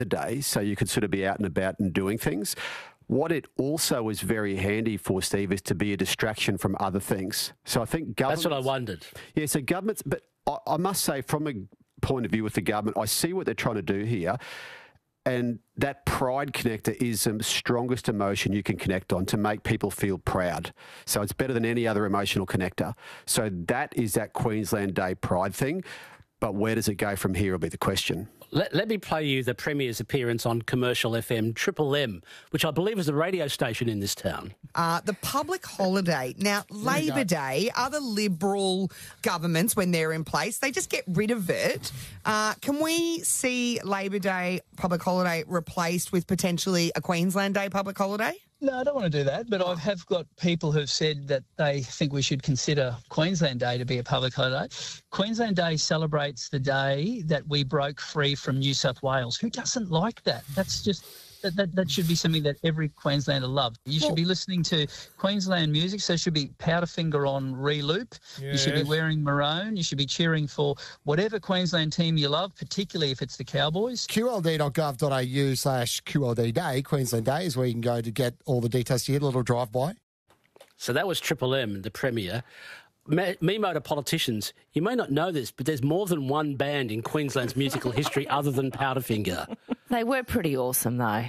the day, so you could sort of be out and about and doing things. What it also is very handy for, Steve, is to be a distraction from other things. So I think governments... That's what I wondered. Yeah, so governments... But I must say, from a point of view with the government, I see what they're trying to do here. And that pride connector is the strongest emotion you can connect on to make people feel proud. So it's better than any other emotional connector. So that is that Queensland Day pride thing. But where does it go from here will be the question. Let me play you the Premier's appearance on Commercial FM Triple M, which I believe is a radio station in this town. The public holiday. Now, Labor Day, other Liberal governments, when they're in place, they just get rid of it. Can we see Labor Day public holiday replaced with potentially a Queensland Day public holiday? No, I don't want to do that, but I have got people who've said that they think we should consider Queensland Day to be a public holiday. Queensland Day celebrates the day that we broke free from New South Wales. Who doesn't like that? That's just... That should be something that every Queenslander loves. You should be listening to Queensland music, so it should be Powderfinger on re-loop. Yes. You should be wearing maroon. You should be cheering for whatever Queensland team you love, particularly if it's the Cowboys. QLD.gov.au/QLD Day, Queensland Day, is where you can go to get all the details to get a little drive-by. So that was Triple M, the Premier. Me motor politicians, you may not know this, but there's more than one band in Queensland's musical history other than Powderfinger. They were pretty awesome, though.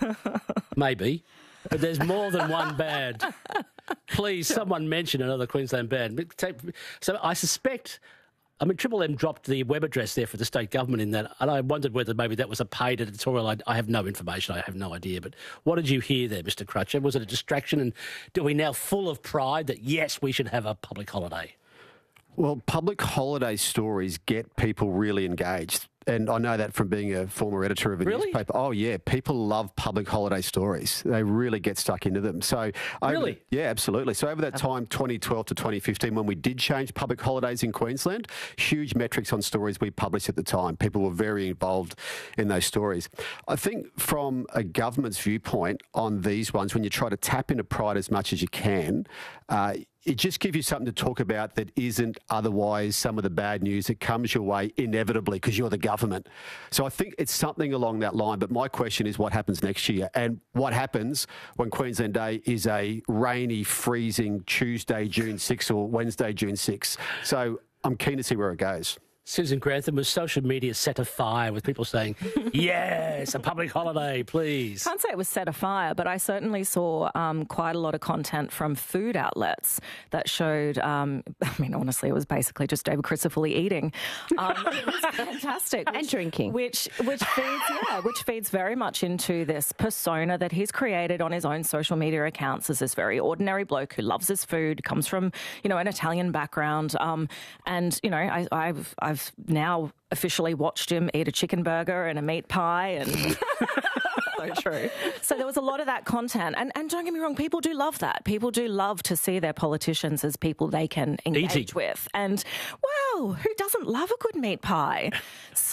Maybe. But there's more than one band. Please, someone mention another Queensland band. So I suspect... I mean, Triple M dropped the web address there for the state government in that, and I wondered whether maybe that was a paid editorial. I have no information. I have no idea. But what did you hear there, Mr. Crutcher? Was it a distraction? And are we now full of pride that, yes, we should have a public holiday? Well, public holiday stories get people really engaged. And I know that from being a former editor of a newspaper. Oh, yeah. People love public holiday stories. They really get stuck into them. So, really? Yeah, absolutely. So over that time, 2012 to 2015, when we did change public holidays in Queensland, huge metrics on stories we published at the time. People were very involved in those stories. I think from a government's viewpoint on these ones, when you try to tap into pride as much as you can, it just gives you something to talk about that isn't otherwise some of the bad news that comes your way inevitably because you're the government. So I think it's something along that line. But my question is what happens next year and what happens when Queensland Day is a rainy, freezing Tuesday, June 6 or Wednesday, June 6. So I'm keen to see where it goes. Susan Grantham, was social media set afire with people saying, yes, a public holiday, please? Can't say it was set afire, but I certainly saw quite a lot of content from food outlets that showed, I mean, honestly, it was basically just David Crisafulli eating. It was fantastic. And drinking. Which feeds very much into this persona that he's created on his own social media accounts as this very ordinary bloke who loves his food, comes from, an Italian background. And, I've now officially watched him eat a chicken burger and a meat pie and... So true. So there was a lot of that content. And don't get me wrong, people do love that. People do love to see their politicians as people they can engage with. And, well, who doesn't love a good meat pie? So,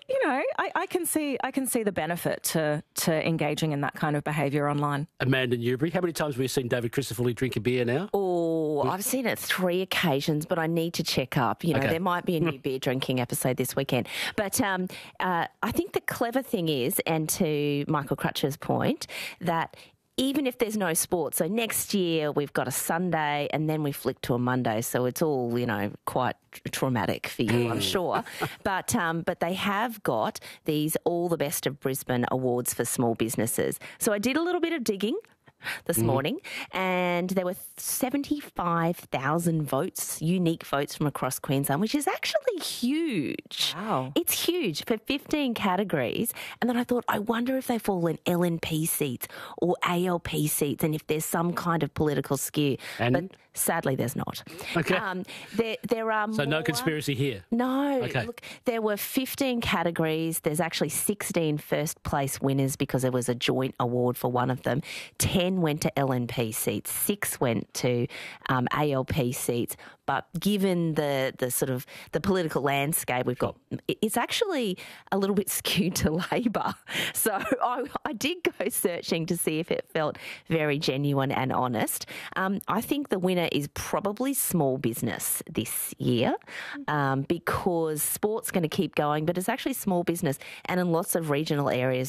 I can see the benefit to engaging in that kind of behaviour online. Amanda Newbury, how many times have we seen David Crisafulli drink a beer now? Oh, I've seen it 3 occasions, but I need to check up. There might be a new beer drinking episode this weekend. But I think the clever thing is, and to Michael Crutcher's point, that even if there's no sport, so next year we've got a Sunday and then we flick to a Monday, so it's all, quite traumatic for you, I'm sure. But they have got these All the Best of Brisbane awards for small businesses. So I did a little bit of digging this morning, and there were 75,000 votes, unique votes from across Queensland, which is actually huge. Wow. It's huge for 15 categories. And then I thought, I wonder if they fall in LNP seats or ALP seats and if there's some kind of political skew. But sadly, there's not. Okay. There are so no conspiracy here? No. Okay. Look, there were 15 categories. There's actually 16 first place winners because there was a joint award for one of them. 10 10 went to LNP seats, 6 went to ALP seats. But given the sort of the political landscape we've got, it's actually a little bit skewed to Labor. So I did go searching to see if it felt very genuine and honest. I think the winner is probably small business this year because sport's going to keep going, but it's actually small business. And in lots of regional areas,